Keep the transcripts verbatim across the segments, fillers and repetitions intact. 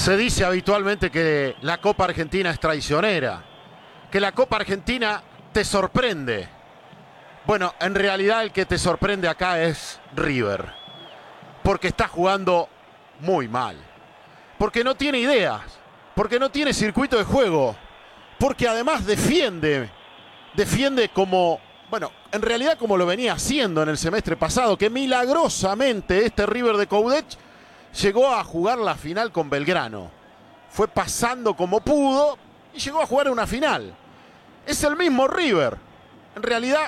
Se dice habitualmente que la Copa Argentina es traicionera, que la Copa Argentina te sorprende. Bueno, en realidad el que te sorprende acá es River, porque está jugando muy mal, porque no tiene ideas, porque no tiene circuito de juego, porque además defiende, defiende como, bueno, en realidad como lo venía haciendo en el semestre pasado, que milagrosamente este River de Coudet llegó a jugar la final con Belgrano. Fue pasando como pudo y llegó a jugar una final. Es el mismo River. En realidad,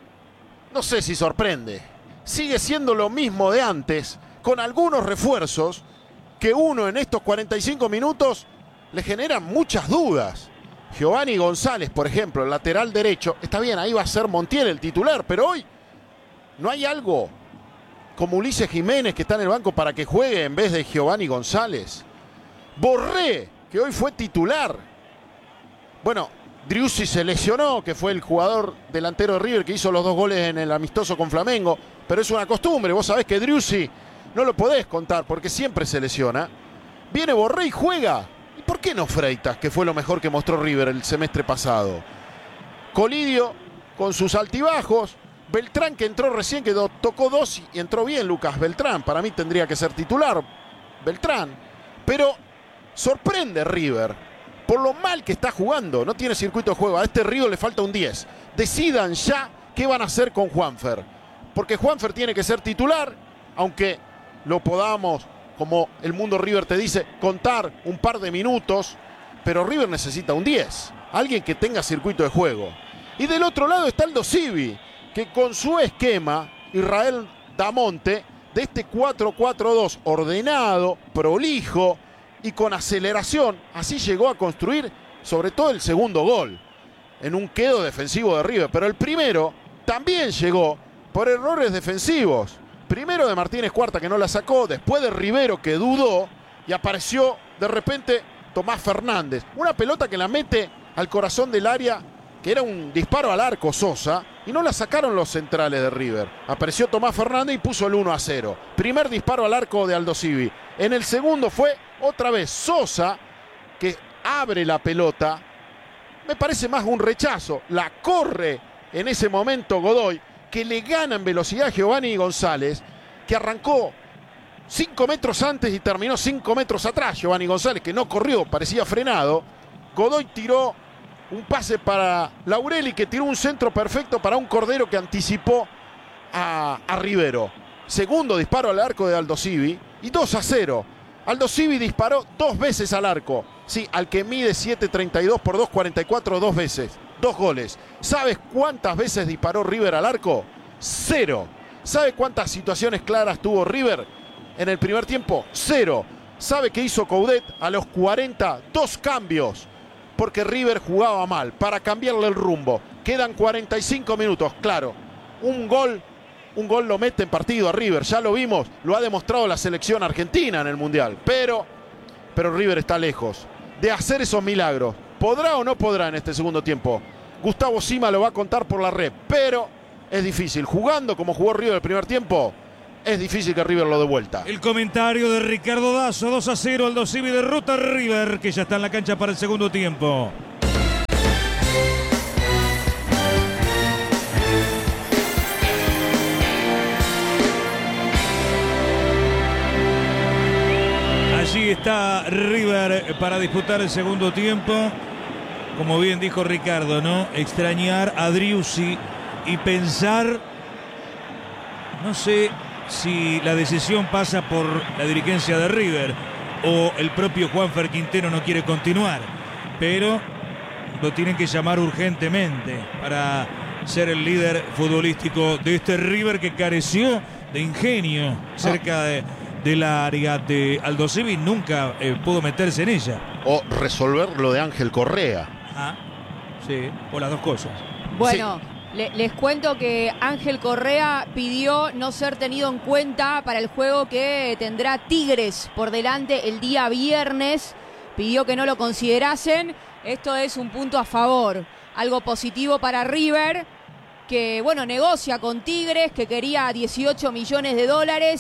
no sé si sorprende. Sigue siendo lo mismo de antes, con algunos refuerzos que uno en estos cuarenta y cinco minutos le generan muchas dudas. Giovanni González, por ejemplo, el lateral derecho. Está bien, ahí va a ser Montiel el titular, pero hoy no hay algo como Ulises Jiménez que está en el banco para que juegue en vez de Giovanni González. Borré, que hoy fue titular. Bueno, Driussi se lesionó, que fue el jugador delantero de River que hizo los dos goles en el amistoso con Flamengo, pero es una costumbre, vos sabés que Driussi no lo podés contar porque siempre se lesiona. Viene Borré y juega. ¿Y por qué no Freitas, que fue lo mejor que mostró River el semestre pasado? Colidio con sus altibajos. Beltrán, que entró recién, que tocó dos y entró bien Lucas Beltrán. Para mí tendría que ser titular Beltrán. Pero sorprende River por lo mal que está jugando. No tiene circuito de juego. A este River le falta un diez. Decidan ya qué van a hacer con Juanfer. Porque Juanfer tiene que ser titular, aunque lo podamos, como el mundo River te dice, contar un par de minutos. Pero River necesita un diez. Alguien que tenga circuito de juego. Y del otro lado está Aldo Civi, que con su esquema, Israel Damonte, de este cuatro cuatro dos ordenado, prolijo y con aceleración, así llegó a construir sobre todo el segundo gol, en un quedo defensivo de River. Pero el primero también llegó por errores defensivos. Primero de Martínez Cuarta, que no la sacó, después de Rivero, que dudó, y apareció de repente Tomás Fernández. Una pelota que la mete al corazón del área, que era un disparo al arco Sosa, y no la sacaron los centrales de River. Apareció Tomás Fernández y puso el uno a cero. Primer disparo al arco de Aldo Civi. En el segundo fue otra vez Sosa, que abre la pelota. Me parece más un rechazo. La corre en ese momento Godoy, que le gana en velocidad a Giovanni González, que arrancó cinco metros antes y terminó cinco metros atrás. Giovanni González, que no corrió, parecía frenado. Godoy tiró un pase para Laureli, que tiró un centro perfecto para un Cordero que anticipó a, a Rivero. Segundo disparo al arco de Aldo Civi y dos a cero. Aldo Civi disparó dos veces al arco. Sí, al que mide siete treinta y dos por dos cuarenta y cuatro, dos veces. Dos goles. ¿Sabes cuántas veces disparó River al arco? Cero. ¿Sabe cuántas situaciones claras tuvo River en el primer tiempo? Cero. ¿Sabe qué hizo Coudet a los cuarenta? Dos cambios. Porque River jugaba mal, para cambiarle el rumbo. Quedan cuarenta y cinco minutos, claro. Un gol, un gol lo mete en partido a River, ya lo vimos, lo ha demostrado la selección argentina en el Mundial. Pero, pero River está lejos de hacer esos milagros. ¿Podrá o no podrá en este segundo tiempo? Gustavo Sima lo va a contar por la red, pero es difícil. Jugando como jugó River el primer tiempo, es difícil que River lo dé vuelta. El comentario de Ricardo Dazo, dos a cero, Aldo Civi derrota a River, que ya está en la cancha para el segundo tiempo. Allí está River para disputar el segundo tiempo. Como bien dijo Ricardo, ¿no? Extrañar a Driussi y pensar, no sé si la decisión pasa por la dirigencia de River o el propio Juanfer Quintero no quiere continuar, pero lo tienen que llamar urgentemente para ser el líder futbolístico de este River que careció de ingenio cerca de, del área de Aldo Civi, nunca eh, pudo meterse en ella. O resolver lo de Ángel Correa. Ah, sí, o las dos cosas. Bueno, sí. le, les cuento que Ángel Correa pidió no ser tenido en cuenta para el juego que tendrá Tigres por delante el día viernes. Pidió que no lo considerasen. Esto es un punto a favor. Algo positivo para River, que bueno, negocia con Tigres, que quería dieciocho millones de dólares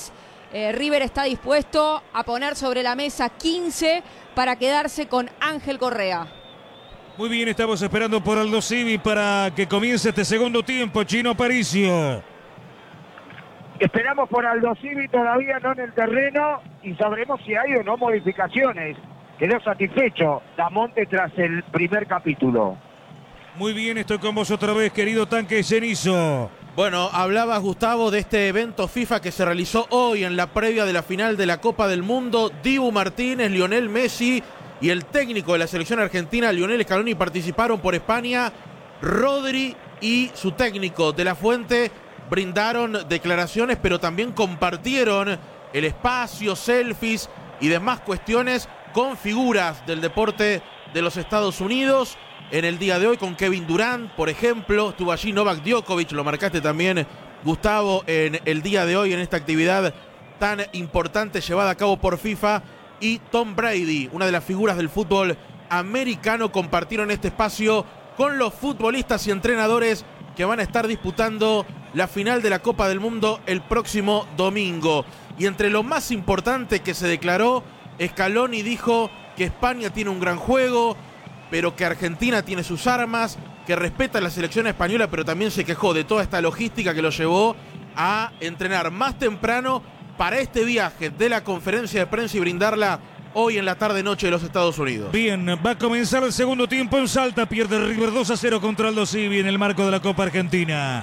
eh, River está dispuesto a poner sobre la mesa quince para quedarse con Ángel Correa. Muy bien, estamos esperando por Aldo Civi para que comience este segundo tiempo. Chino Aparicio. Esperamos por Aldo Civi, todavía no en el terreno, y sabremos si hay o no modificaciones. Quedó satisfecho Damonte tras el primer capítulo. Muy bien, estoy con vos otra vez, querido Tanque Cenizo. Bueno, hablaba Gustavo de este evento FIFA que se realizó hoy en la previa de la final de la Copa del Mundo. Dibu Martínez, Lionel Messi y el técnico de la selección argentina, Lionel Scaloni, participaron por España. Rodri y su técnico De La Fuente brindaron declaraciones, pero también compartieron el espacio, selfies y demás cuestiones con figuras del deporte de los Estados Unidos. En el día de hoy con Kevin Durant, por ejemplo, estuvo allí Novak Djokovic, lo marcaste también, Gustavo, en el día de hoy en esta actividad tan importante llevada a cabo por FIFA. Y Tom Brady, una de las figuras del fútbol americano, compartieron este espacio con los futbolistas y entrenadores que van a estar disputando la final de la Copa del Mundo el próximo domingo. Y entre lo más importante que se declaró, Scaloni dijo que España tiene un gran juego, pero que Argentina tiene sus armas, que respeta la selección española, pero también se quejó de toda esta logística que lo llevó a entrenar más temprano para este viaje de la conferencia de prensa y brindarla hoy en la tarde-noche de los Estados Unidos. Bien, va a comenzar el segundo tiempo en Salta. Pierde River dos a cero contra Aldo Civi en el marco de la Copa Argentina.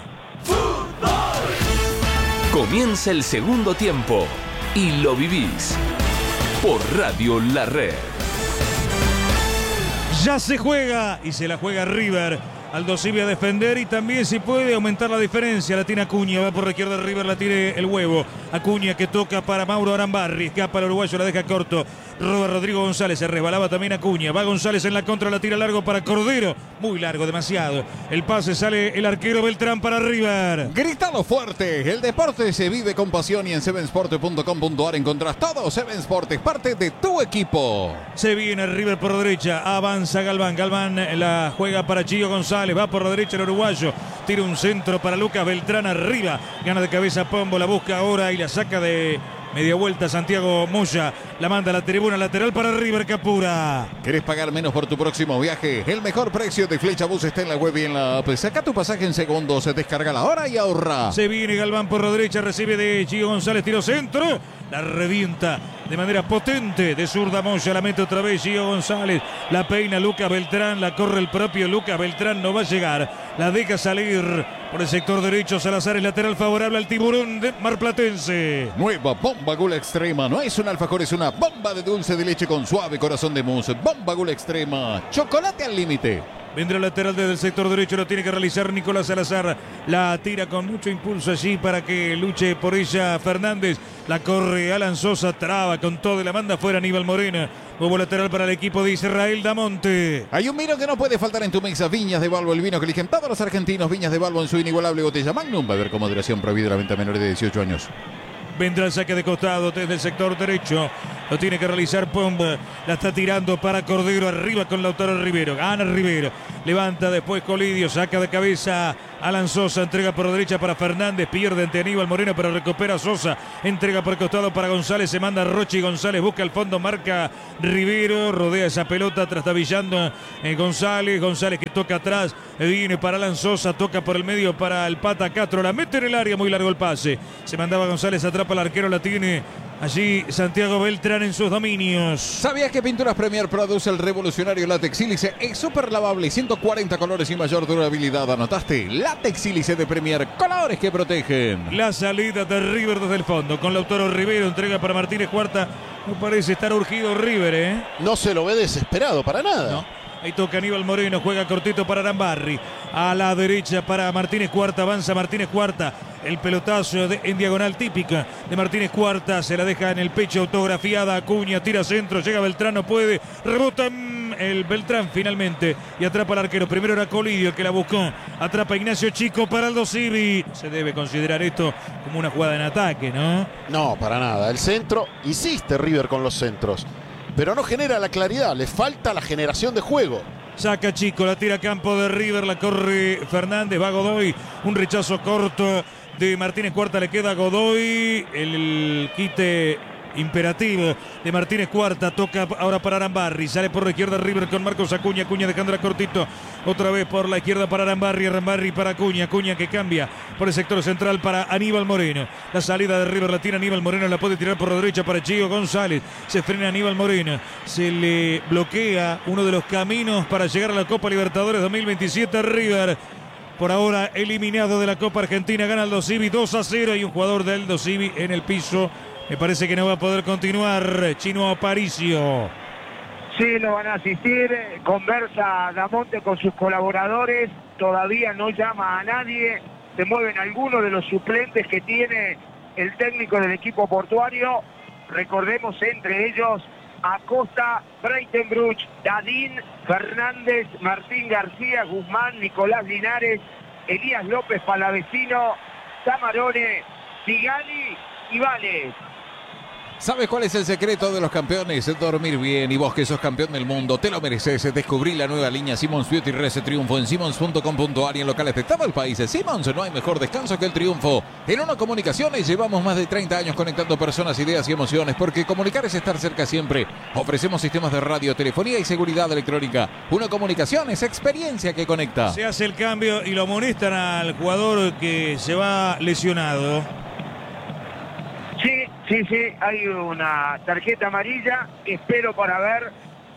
Comienza el segundo tiempo y lo vivís por Radio La Red. Ya se juega y se la juega River. Aldo Civi a defender y también si puede aumentar la diferencia. La tiene Acuña, va por la izquierda River, la tiene el huevo. Acuña que toca para Mauro Arambarri, escapa el uruguayo, la deja corto. Roba Rodrigo González, se resbalaba también Acuña. Va González en la contra, la tira largo para Cordero. Muy largo, demasiado. El pase, sale el arquero Beltrán para River. Grítalo fuerte, el deporte se vive con pasión y en seven sport punto com punto a r encontrás todo. Seven Sport es parte de tu equipo. Se viene River por derecha, avanza Galván. Galván la juega para Chillo González. Va por la derecha el uruguayo, tira un centro para Lucas Beltrán arriba, gana de cabeza Pombo, la busca ahora y la saca de media vuelta Santiago Moya, la manda a la tribuna lateral para River Capura. ¿Querés pagar menos por tu próximo viaje? El mejor precio de Flecha Bus está en la web y en la app. Saca tu pasaje en segundos, se descarga la hora y ahorra. Se viene Galván por la derecha, recibe de Chillo González, tiro centro, la revienta de manera potente de zurda Moya, la mete otra vez Gio González, la peina Lucas Beltrán, la corre el propio Lucas Beltrán, no va a llegar, la deja salir por el sector derecho. Salazar es lateral favorable al tiburón de marplatense. Nueva Bomba Gula Extrema, no es un alfajor, es una bomba de dulce de leche con suave corazón de mousse. Bomba Gula Extrema, chocolate al límite. Vendrá el lateral desde el sector derecho, lo tiene que realizar Nicolás Salazar. La tira con mucho impulso allí para que luche por ella Fernández. La corre Alan Sosa, traba con todo y la manda fuera Aníbal Morena. Nuevo lateral para el equipo de Israel Damonte. Hay un vino que no puede faltar en tu mesa, Viñas de Balbo, el vino que eligen todos los argentinos. Viñas de Balbo en su inigualable botella Magnum. Beber con moderación, prohibida la venta a menores de dieciocho años. Vendrá el saque de costado desde el sector derecho. Lo tiene que realizar Pomba. La está tirando para Cordero. Arriba con Lautaro Rivero. Gana Rivero. Levanta después Colidio. Saca de cabeza Alan Sosa. Entrega por derecha para Fernández. Pierde ante Aníbal Moreno, pero recupera Sosa. Entrega por costado para González. Se manda Rochi. González busca el fondo. Marca Rivero. Rodea esa pelota. Trastabillando eh, González. González que toca atrás. Viene para Alan Sosa. Toca por el medio para el Pata Castro. La mete en el área. Muy largo el pase. Se mandaba González atrás. El arquero, la tiene allí Santiago Beltrán en sus dominios. ¿Sabías que Pinturas Premier produce el revolucionario látex sílice? Es súper lavable, ciento cuarenta colores y mayor durabilidad. ¿Anotaste? Látex sílice de Premier, colores que protegen. La salida de River desde el fondo con Lautaro Rivero, entrega para Martínez Cuarta. No parece estar urgido River, ¿eh? No se lo ve desesperado para nada. No. Ahí toca Aníbal Moreno, juega cortito para Arambarri. A la derecha para Martínez Cuarta, avanza Martínez Cuarta. El pelotazo de, en diagonal típica de Martínez Cuarta. Se la deja en el pecho, autografiada. Acuña, tira centro, llega Beltrán, no puede. Rebota el Beltrán finalmente. Y atrapa al arquero. Primero era Colidio el que la buscó. Atrapa Ignacio Chico para Aldo Civi. Se debe considerar esto como una jugada en ataque, ¿no? No, para nada. El centro, insiste River con los centros, pero no genera la claridad, le falta la generación de juego. Saca Chico, la tira a campo de River, la corre Fernández, va Godoy, un rechazo corto de Martínez Cuarta, le queda a Godoy. El, el quite imperativo de Martínez Cuarta, toca ahora para Arambarri, sale por la izquierda River con Marcos Acuña, Acuña dejándola cortito, otra vez por la izquierda para Arambarri, Arambarri para Acuña, Acuña que cambia por el sector central para Aníbal Moreno, la salida de River la tira Aníbal Moreno, la puede tirar por la derecha para Chío González, se frena Aníbal Moreno, se le bloquea uno de los caminos para llegar a la Copa Libertadores dos mil veintisiete. River por ahora eliminado de la Copa Argentina, gana Aldo Civi dos a cero y un jugador de Aldo Civi en el piso. Me parece que no va a poder continuar. Chino Aparicio. Sí, no van a asistir. Conversa Damonte con sus colaboradores. Todavía no llama a nadie. Se mueven algunos de los suplentes que tiene el técnico del equipo portuario. Recordemos entre ellos Acosta, Breitenbruch, Dadín, Fernández, Martín García, Guzmán, Nicolás Linares, Elías López Palavecino, Tamarone, Tigani y Vales. ¿Sabes cuál es el secreto de los campeones? Dormir bien. Y vos que sos campeón del mundo, te lo mereces. Descubrí la nueva línea Simmons Beauty Rest Triunfo en simmons punto com punto a r y en locales de todo el país. Simmons, no hay mejor descanso que el triunfo. En Uno Comunicaciones llevamos más de treinta años conectando personas, ideas y emociones, porque comunicar es estar cerca siempre. Ofrecemos sistemas de radio, telefonía y seguridad electrónica. Uno Comunicaciones, experiencia que conecta. Se hace el cambio y lo amonestan al jugador que se va lesionado. Sí, sí, sí, hay una tarjeta amarilla. Espero para ver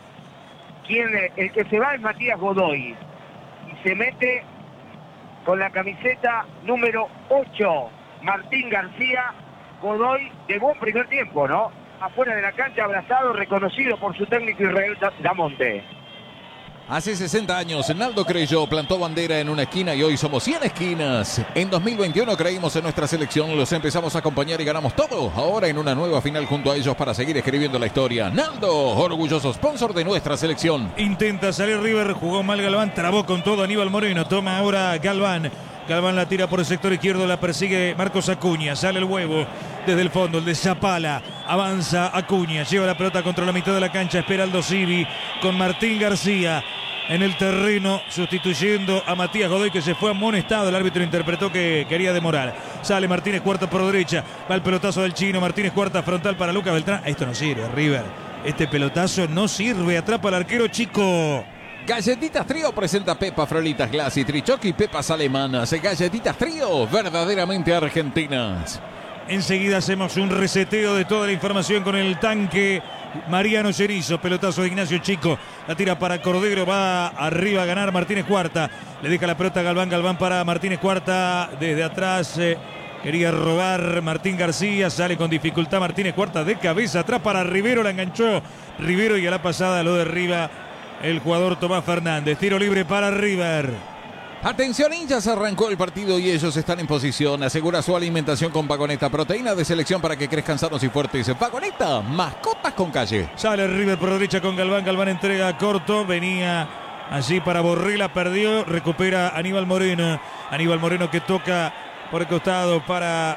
quién es. El que se va es Matías Godoy. Y se mete con la camiseta número ocho, Martín García. Godoy de buen primer tiempo, ¿no? Afuera de la cancha, abrazado, reconocido por su técnico Israel Damonte. Hace sesenta años, Naldo Creyó plantó bandera en una esquina y hoy somos cien esquinas. En dos mil veintiuno creímos en nuestra selección, los empezamos a acompañar y ganamos todo. Ahora en una nueva final junto a ellos para seguir escribiendo la historia. Naldo, orgulloso sponsor de nuestra selección. Intenta salir River, jugó mal Galván, trabó con todo Aníbal Moreno, toma ahora Galván. Galván la tira por el sector izquierdo, la persigue Marcos Acuña, sale el huevo desde el fondo, el de Zapala, avanza Acuña, lleva la pelota contra la mitad de la cancha, espera Aldo Civi con Martín García en el terreno, sustituyendo a Matías Godoy, que se fue amonestado. El árbitro interpretó que quería demorar. Sale Martínez Cuarta por derecha, va el pelotazo del chino, Martínez Cuarta frontal para Lucas Beltrán. Esto no sirve, River. Este pelotazo no sirve, atrapa al arquero Chico. Galletitas Trío presenta Pepa Frolitas Glass y Trichoc y Pepas alemanas. Galletitas Trío, verdaderamente argentinas. Enseguida hacemos un reseteo de toda la información con el tanque Mariano Cherizo. Pelotazo de Ignacio Chico, la tira para Cordero, va arriba a ganar Martínez Cuarta, le deja la pelota a Galván, Galván para Martínez Cuarta, desde atrás eh, quería robar Martín García, sale con dificultad Martínez Cuarta de cabeza, atrás para Rivero, la enganchó Rivero y a la pasada lo derriba el jugador Tomás Fernández. Tiro libre para River. Atención hinchas, arrancó el partido y ellos están en posición. Asegura su alimentación con Vagoneta, proteína de selección para que crezcan sanos y fuertes. Vagoneta, mascotas con calle. Sale River por derecha con Galván, Galván entrega corto, venía allí para Borrella, perdió, recupera Aníbal Moreno. Aníbal Moreno que toca por el costado para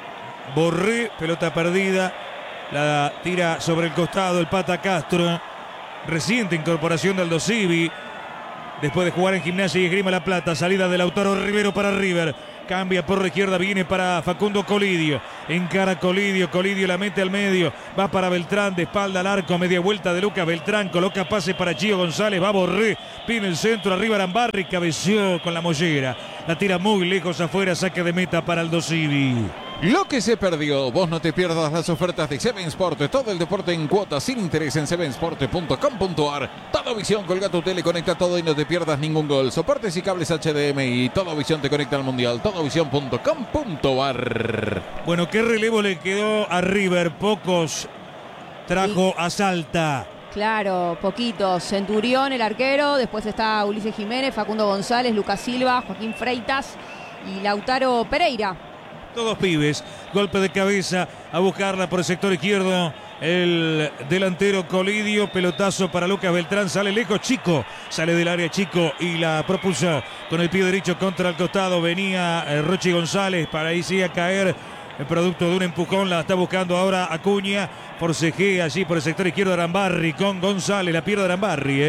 Borré, pelota perdida, la tira sobre el costado el Pata Castro. Reciente incorporación de Aldo Civi después de jugar en Gimnasia y Esgrima La Plata. Salida de Lautaro Rivero para River, cambia por la izquierda, viene para Facundo Colidio, encara Colidio, Colidio la mete al medio, va para Beltrán, de espalda al arco, media vuelta de Lucas Beltrán, coloca pase para Chío González, va Borré, pide el centro, arriba Arambarri, cabeció con la mollera, la tira muy lejos afuera, saque de meta para Aldo Civi. Lo que se perdió, vos no te pierdas las ofertas de Seven Sport, todo el deporte en cuotas sin interés en seven sport punto com punto a r. Todo Visión, colga tu tele, conecta todo y no te pierdas ningún gol. Soportes y cables H D M I, Todo Visión te conecta al mundial, todo visión punto com punto a r. Bueno, ¿qué relevo le quedó a River? Pocos trajo a Salta. Claro, poquitos. Centurión, el arquero, después está Ulises Jiménez, Facundo González, Lucas Silva, Joaquín Freitas y Lautaro Pereira. Todos pibes, golpe de cabeza a buscarla por el sector izquierdo. El delantero Colidio, pelotazo para Lucas Beltrán, sale lejos Chico, sale del área Chico y la propuso con el pie derecho contra el costado. Venía eh, Rochi González para ahí sí a caer, el producto de un empujón, la está buscando ahora Acuña, forcejea allí por el sector izquierdo Arambarri con González, la pierde Arambarri, eh.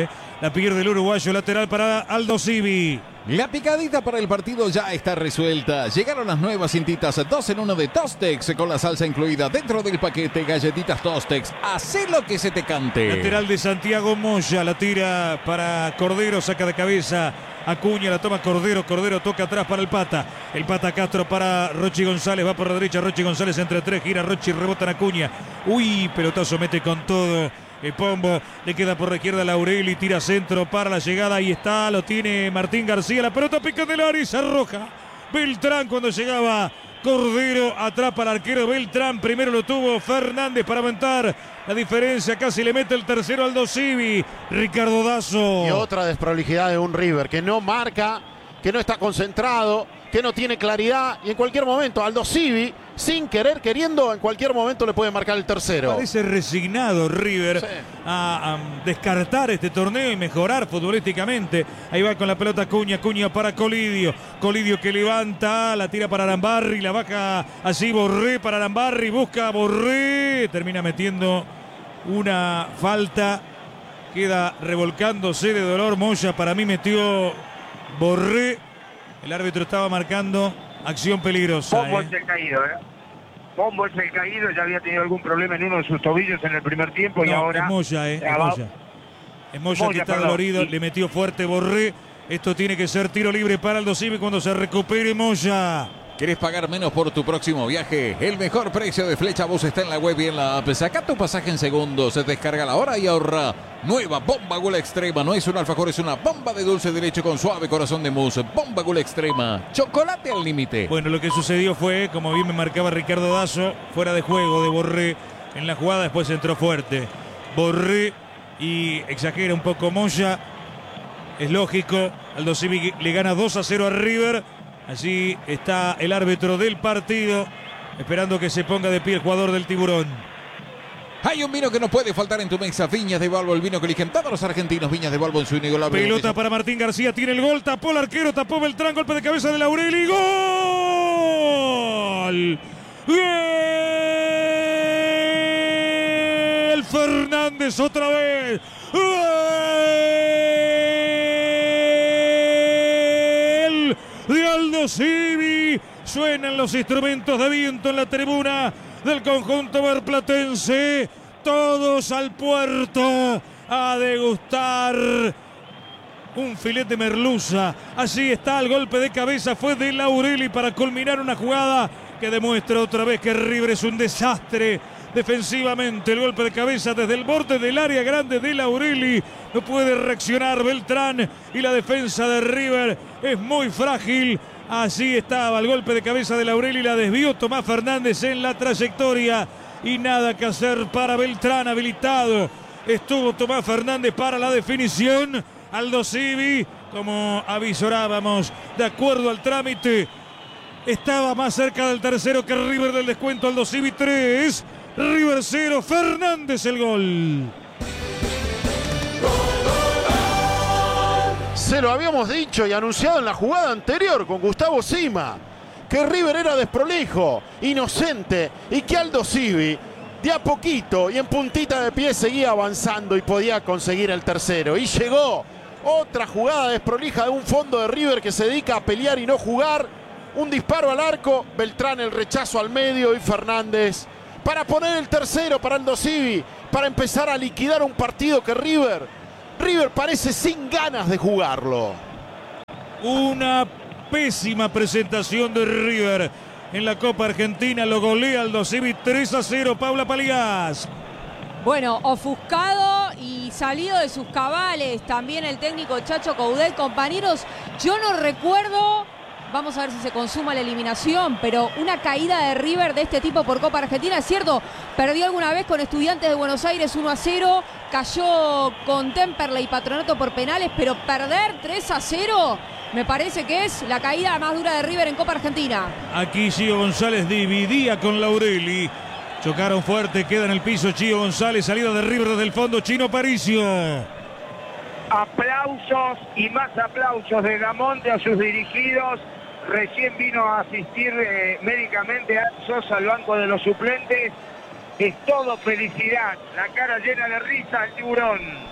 La pierde el uruguayo, lateral para Aldo Civi. La picadita para el partido ya está resuelta. Llegaron las nuevas cintitas dos en uno de Tostex con la salsa incluida dentro del paquete. Galletitas Tostex. Hacé lo que se te cante. Lateral de Santiago Moya. La tira para Cordero. Saca de cabeza Acuña. La toma Cordero. Cordero toca atrás para el Pata. El Pata Castro para Rochi González. Va por la derecha. Rochi González entre tres. Gira Rochi. Rebota en Acuña. Uy, pelotazo mete con todo. El Pombo le queda por la izquierda Laureli, tira centro para la llegada, ahí está, lo tiene Martín García, la pelota pica del área y se arroja Beltrán cuando llegaba Cordero, atrapa al arquero Beltrán, primero lo tuvo Fernández para aumentar la diferencia, casi le mete el tercero Aldo Civi, Ricardo Dazo. Y otra desprolijidad de un River que no marca, que no está concentrado, que no tiene claridad y en cualquier momento Aldo Civi, sin querer, queriendo, en cualquier momento le puede marcar el tercero. Parece resignado River sí. a, a descartar este torneo y mejorar futbolísticamente. Ahí va con la pelota Cuña, Cuña para Colidio. Colidio que levanta, la tira para Arambarri, la baja así Borré para Arambarri, busca a Borré, termina metiendo una falta, queda revolcándose de dolor Moya, para mí metió Borré. El árbitro estaba marcando acción peligrosa. Pombo eh. es el caído, ¿eh? Pombo es el caído, ya había tenido algún problema en uno de sus tobillos en el primer tiempo no, y ahora... es Moya, eh. Es Moya. Es Moya que está dolorido, y... le metió fuerte Borré. Esto tiene que ser tiro libre para Aldo Civi cuando se recupere Moya. ¿Querés pagar menos por tu próximo viaje? El mejor precio de Flecha Bus está en la web y en la app. Saca tu pasaje en segundos, descarga la hora y ahorra. Nueva Bomba Gula Extrema. No es un alfajor, es una bomba de dulce de leche con suave corazón de mousse. Bomba Gula Extrema. Chocolate al límite. Bueno, lo que sucedió fue, como bien me marcaba Ricardo Dazo, fuera de juego de Borré en la jugada. Después entró fuerte Borré y exagera un poco Moya. Es lógico. Aldo Civi le gana dos a cero a River. Allí está el árbitro del partido, esperando que se ponga de pie el jugador del Tiburón. Hay un vino que no puede faltar en tu mesa. Viñas de Balbo, el vino que eligen todos los argentinos. Viñas de Balbo en su inigualable. Pelota para Martín García, tiene el gol, tapó el arquero, tapó Beltrán, golpe de cabeza de Laureli. ¡Gol! ¡Gol! Fernández otra vez. ¡Gol! De Aldo Civi. Suenan los instrumentos de viento en la tribuna del conjunto marplatense. Todos al puerto a degustar un filete de merluza. Así está, el golpe de cabeza fue de Laureli para culminar una jugada que demuestra otra vez que River es un desastre defensivamente. El golpe de cabeza desde el borde del área grande de Laureli. No puede reaccionar Beltrán y la defensa de River es muy frágil. Así estaba el golpe de cabeza de Laureli, la desvió Tomás Fernández en la trayectoria y nada que hacer para Beltrán, habilitado estuvo Tomás Fernández para la definición. Aldo Civi, como avisorábamos, de acuerdo al trámite, estaba más cerca del tercero que River del descuento. Aldo Civi tres, River cero, Fernández el gol. Se lo habíamos dicho y anunciado en la jugada anterior con Gustavo Sima, que River era desprolijo, inocente y que Aldo Civi de a poquito y en puntita de pie seguía avanzando y podía conseguir el tercero. Y llegó otra jugada desprolija de un fondo de River que se dedica a pelear y no jugar. Un disparo al arco, Beltrán el rechazo al medio y Fernández para poner el tercero para Aldo Civi, para empezar a liquidar un partido que River... River parece sin ganas de jugarlo. Una pésima presentación de River en la Copa Argentina. Lo golea Aldo Civi tres a cero. Paula Palías. Bueno, ofuscado y salido de sus cabales también el técnico Chacho Coudet. Compañeros, yo no recuerdo, vamos a ver si se consuma la eliminación, pero una caída de River de este tipo por Copa Argentina. Es cierto, perdió alguna vez con Estudiantes de Buenos Aires uno a cero, cayó con Temperley y Patronato por penales, pero perder tres a cero me parece que es la caída más dura de River en Copa Argentina. Aquí Gio González dividía con Laureli. Chocaron fuerte, queda en el piso Gio González, salida de River desde el fondo, Chino Paricio. Aplausos y más aplausos de Damonte a sus dirigidos. Recién vino a asistir eh, médicamente a Sosa al banco de los suplentes. Es todo felicidad, la cara llena de risa al Tiburón.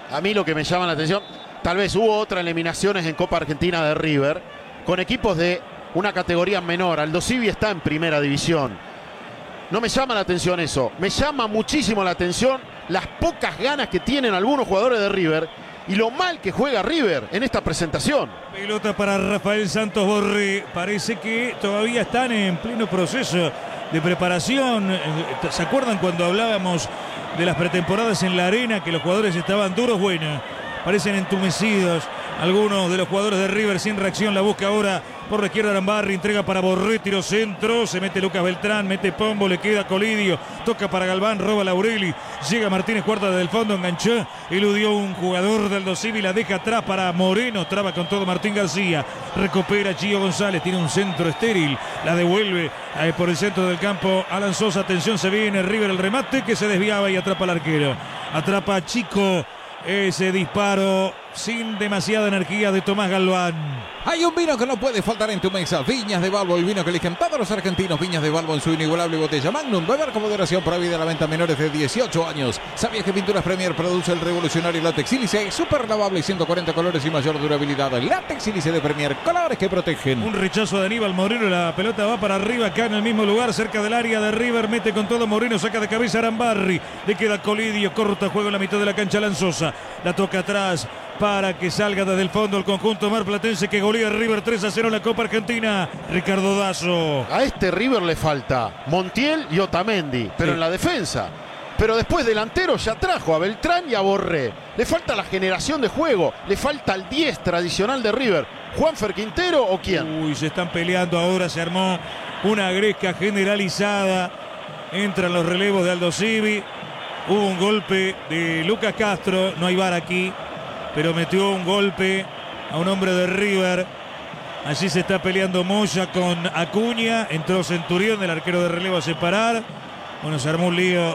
A mí lo que me llama la atención, tal vez hubo otras eliminaciones en Copa Argentina de River, con equipos de una categoría menor. Aldo Civi está en primera división. No me llama la atención eso. Me llama muchísimo la atención las pocas ganas que tienen algunos jugadores de River y lo mal que juega River en esta presentación. Pelota para Rafael Santos Borré. Parece que todavía están en pleno proceso de preparación. ¿Se acuerdan cuando hablábamos de las pretemporadas en la arena, que los jugadores estaban duros? Bueno, parecen entumecidos algunos de los jugadores de River sin reacción. La busca ahora por la izquierda Arambarri, entrega para Borré, tiro centro, se mete Lucas Beltrán, mete Pombo, le queda Colidio, toca para Galván, roba Laureli, llega Martínez Cuarta desde el fondo, enganchó, eludió un jugador del Aldo Civi, la deja atrás para Moreno, traba con todo Martín García, recupera Gio González, tiene un centro estéril, la devuelve eh, por el centro del campo Alan Sosa, atención, se viene River el remate que se desviaba y atrapa al arquero, atrapa a Chico. Ese disparo sin demasiada energía de Tomás Galván. Hay un vino que no puede faltar en tu mesa. Viñas de Balbo, el vino que eligen todos los argentinos. Viñas de Balbo en su inigualable botella Magnum. Beber con moderación, prohibida la venta a menores de dieciocho años. ¿Sabías que Pinturas Premier produce el revolucionario látex sílice? Súper lavable y ciento cuarenta colores y mayor durabilidad. El látex sílice de Premier, colores que protegen. Un rechazo de Aníbal Moreno. La pelota va para arriba acá en el mismo lugar, cerca del área de River. Mete con todo Moreno, saca de cabeza Arambarri. Le queda Colidio, corta juego en la mitad de la cancha Lanzosa. La toca atrás para que salga desde el fondo el conjunto marplatense que golea a River tres a cero en la Copa Argentina. Ricardo Dazo. A este River le falta Montiel y Otamendi, pero sí, en la defensa. Pero después delantero ya trajo a Beltrán y a Borré. Le falta la generación de juego, le falta el diez tradicional de River. ¿Juanfer Quintero o quién? Uy, se están peleando ahora, se armó una gresca generalizada. Entran los relevos de Aldo Civi. Hubo un golpe de Lucas Castro, no hay V A R aquí, pero metió un golpe a un hombre de River. Allí se está peleando Moya con Acuña. Entró Centurión, el arquero de relevo, a separar. Bueno, se armó un lío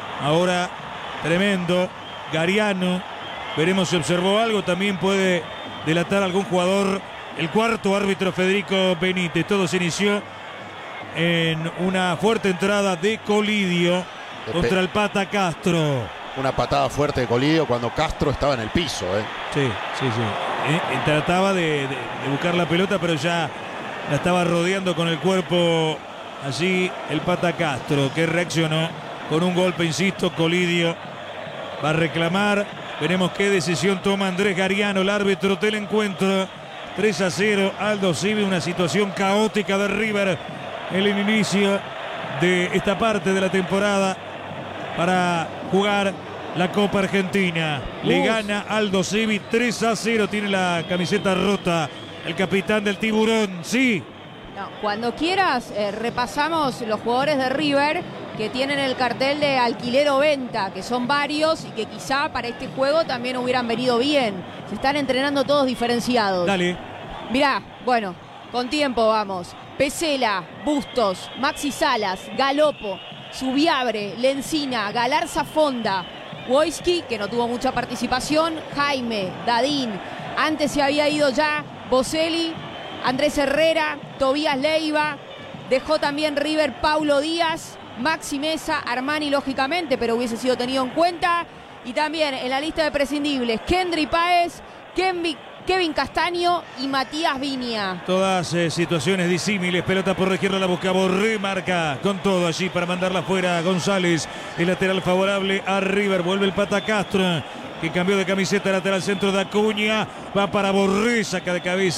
ahora tremendo. Gariano, veremos si observó algo. También puede delatar algún jugador. El cuarto árbitro, Federico Benítez. Todo se inició en una fuerte entrada de Colidio contra el Pata Castro. Una patada fuerte de Colidio cuando Castro estaba en el piso. ¿eh? Sí, sí, sí. Eh, trataba de, de, de buscar la pelota, pero ya la estaba rodeando con el cuerpo allí el Pata Castro, que reaccionó con un golpe, insisto. Colidio va a reclamar. Veremos qué decisión toma Andrés Gariano, el árbitro del encuentro. tres a cero, Aldo Civi, una situación caótica de River en el inicio de esta parte de la temporada para jugar la Copa Argentina. Le gana Aldo Civi tres a cero. Tiene la camiseta rota el capitán del Tiburón. Sí. No, cuando quieras, eh, repasamos los jugadores de River que tienen el cartel de alquiler o venta, que son varios y que quizá para este juego también hubieran venido bien. Se están entrenando todos diferenciados. Dale. Mirá, bueno, con tiempo vamos. Pesela, Bustos, Maxi Salas, Galopo, Subiabre, Lencina, Galarza Fonda, Wojski, que no tuvo mucha participación, Jaime, Dadín, antes se había ido ya Boselli, Andrés Herrera, Tobías Leiva, dejó también River Paulo Díaz, Maxi Mesa, Armani lógicamente, pero hubiese sido tenido en cuenta, y también en la lista de prescindibles, Kendry Páez, Kenvi, Kevin Castaño y Matías Viña. Todas eh, situaciones disímiles. Pelota por la izquierda, la busca Borré, marca con todo allí para mandarla afuera. González, el lateral favorable a River. Vuelve el Pata Castro, que cambió de camiseta, lateral centro de Acuña. Va para Borré, saca de cabeza.